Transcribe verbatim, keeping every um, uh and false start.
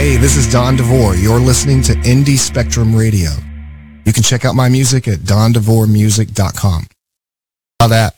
Hey, this is Don DeVore. You're listening to Indie Spectrum Radio. You can check out my music at don devore music dot com. How that?